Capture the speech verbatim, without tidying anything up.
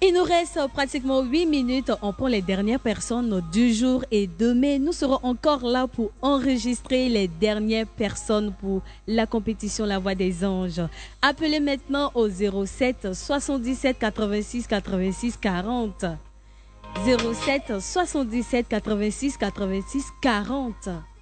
Il nous reste pratiquement huit minutes. On prend les dernières personnes du jour et demain, nous serons encore là pour enregistrer les dernières personnes pour la compétition La Voix des Anges. Appelez maintenant au zéro sept soixante-dix-sept quatre-vingt-six quatre-vingt-six quarante. zéro sept soixante-dix-sept quatre-vingt-six quatre-vingt-six quarante.